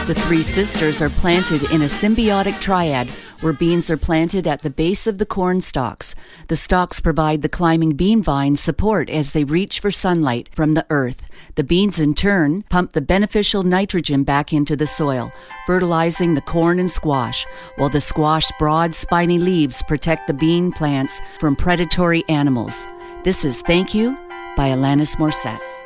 The three sisters are planted in a symbiotic triad where beans are planted at the base of the corn stalks. The stalks provide the climbing bean vines support as they reach for sunlight from the earth. The beans, in turn, pump the beneficial nitrogen back into the soil, fertilizing the corn and squash, while the squash's broad, spiny leaves protect the bean plants from predatory animals. This is Thank You by Alanis Morissette.